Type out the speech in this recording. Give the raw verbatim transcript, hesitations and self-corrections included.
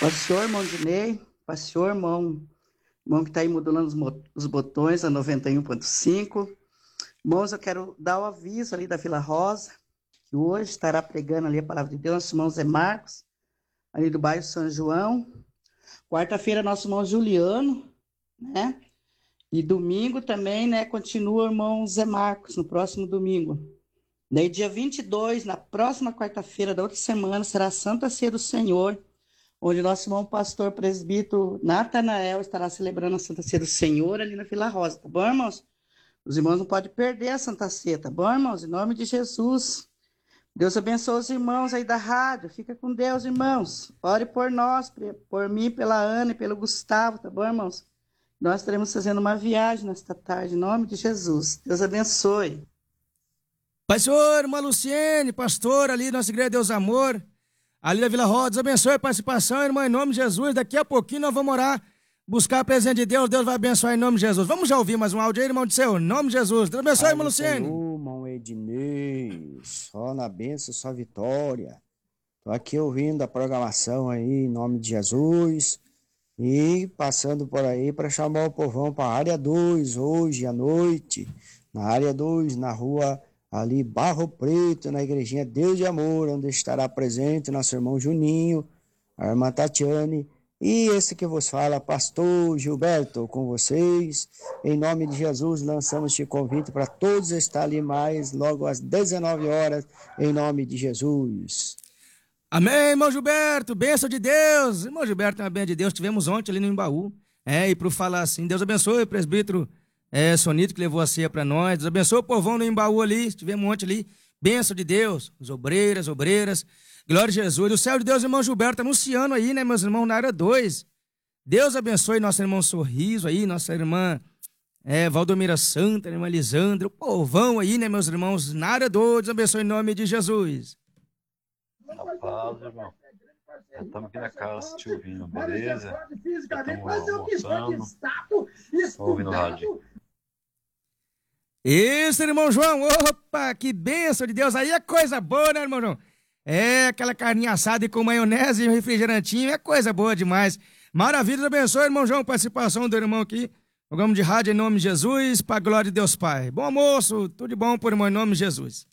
Pastor, irmão Dinei, pastor, irmão, irmão que está aí modulando os, mo- os botões a noventa e um ponto cinco. Irmãos, eu quero dar o aviso ali da Vila Rosa, que hoje estará pregando ali a palavra de Deus, nosso irmão Zé Marcos, ali do bairro São João. Quarta-feira, nosso irmão Juliano, né? E domingo também, né? Continua o irmão Zé Marcos, no próximo domingo. Daí, dia vinte e dois, na próxima quarta-feira da outra semana, será a Santa Ceia do Senhor, onde nosso irmão pastor presbítero Natanael estará celebrando a Santa Ceia do Senhor ali na Vila Rosa, tá bom, irmãos? Os irmãos não podem perder a Santa Ceia, tá bom, irmãos? Em nome de Jesus. Deus abençoe os irmãos aí da rádio. Fica com Deus, irmãos. Ore por nós, por mim, pela Ana e pelo Gustavo, tá bom, irmãos? Nós estaremos fazendo uma viagem nesta tarde, em nome de Jesus. Deus abençoe. Pastor, irmã Luciene, pastor ali, nossa igreja Deus Amor, ali da Vila Rosa, Deus abençoe a participação, irmã, em nome de Jesus. Daqui a pouquinho nós vamos orar, buscar a presença de Deus, Deus vai abençoar em nome de Jesus. Vamos já ouvir mais um áudio aí, irmão de seu, em nome de Jesus. Deus abençoe, irmã Luciene. Senhor, irmão Ednei, só na bênção, só vitória. Tô aqui ouvindo a programação aí, em nome de Jesus, e passando por aí para chamar o povão para a área dois, hoje à noite, na área dois, na rua ali Barro Preto, na igrejinha Deus de Amor, onde estará presente nosso irmão Juninho, a irmã Tatiane, e esse que vos fala, pastor Gilberto, com vocês. Em nome de Jesus, lançamos este convite para todos estar ali mais logo às dezenove horas, em nome de Jesus. Amém, irmão Gilberto, bênção de Deus. Irmão Gilberto é uma bênção de Deus, tivemos ontem ali no Embaú, é, e para falar assim, Deus abençoe o presbítero é, Sonito, que levou a ceia para nós, Deus abençoe o povão no Embaú ali, tivemos ontem ali, bênção de Deus, os obreiras, obreiras, glória a Jesus. O céu de Deus, irmão Gilberto, anunciando aí, né, meus irmãos, na área dois. Deus abençoe nosso irmão Sorriso aí, nossa irmã é, Valdomira Santa, irmã Lisandra, o povão aí, né, meus irmãos, na área dois. Deus abençoe em nome de Jesus. Na paz, irmão. Já estamos aqui na casa te ouvindo, beleza? Já estamos almoçando, só ouvindo o rádio. Isso, irmão João, opa, que bênção de Deus, aí é coisa boa, né, irmão João? É, aquela carninha assada com maionese e um refrigerantinho, é coisa boa demais. Maravilha, Deus abençoe, irmão João, participação do irmão aqui, programa de rádio em nome de Jesus, para a glória de Deus Pai. Bom almoço, tudo de bom por irmão em nome de Jesus.